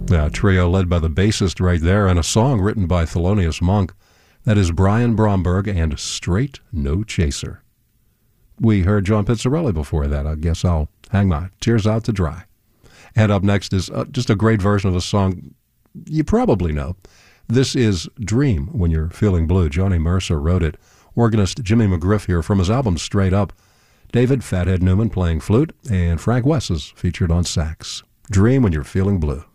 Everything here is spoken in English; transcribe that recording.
Yeah, a trio led by the bassist right there, and a song written by Thelonious Monk. That is Brian Bromberg and Straight No Chaser. We heard John Pizzarelli before that. I guess I'll hang my tears out to dry. And up next is just a great version of a song you probably know. This is Dream When You're Feeling Blue. Johnny Mercer wrote it. Organist Jimmy McGriff here from his album Straight Up. David Fathead Newman playing flute, and Frank Wess is featured on sax. Dream When You're Feeling Blue.